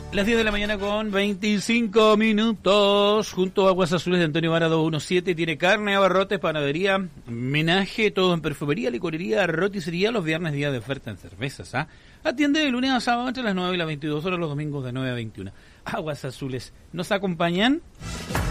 Las 10 de la mañana con 25 minutos, junto a Aguas Azules de Antonio Vara 217, tiene carne, abarrotes, panadería, menaje, todo en perfumería, licorería, roticería, los viernes día de oferta en cervezas, ¿ah? Atiende de lunes a sábado entre las 9 y las 22 horas, los domingos de 9 a 21. Aguas Azules, ¿nos acompañan?